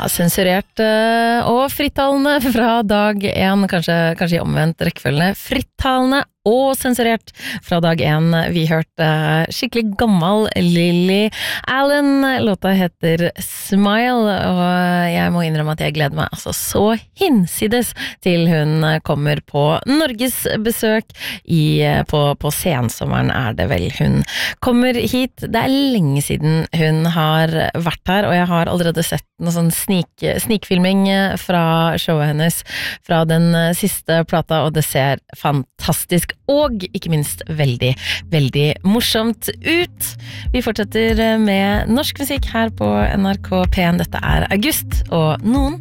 Sensurert og frittalende fra dag 1, kanskje I omvendt rekkefølge. Frittalende og sensurert fra dag 1. Vi hørte skikkelig gammel Lily Allen. Låta heter Smile, og jeg må innrømme at jeg gleder meg altså så hinsides til hun kommer på Norges besøk på sensommeren det vel hun kommer hit. Det lenge siden hun har vært her, og jeg har allerede sett noe sånn snikfilming fra showet hennes fra den siste plata, og det ser fantastisk og ikke minst veldig, veldig morsomt ut. Vi fortsetter med norsk musikk her på NRK P1. Dette August og Noen.